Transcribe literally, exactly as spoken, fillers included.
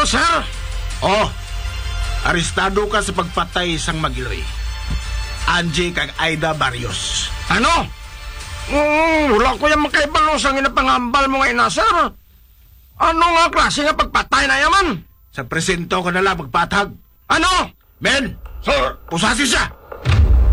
sir? Oh, arestado ka sa pagpatay sang Magiloy. Angie kag Aida Barrios. Ano? Mm, wala ko yung makaibalo sa ginapangambal mo ngayon na, sir. Ano nga klase nga pagpatay na yaman? Sa presento ko na lang magpatag. Ano? Men, Sir? pusasi siya.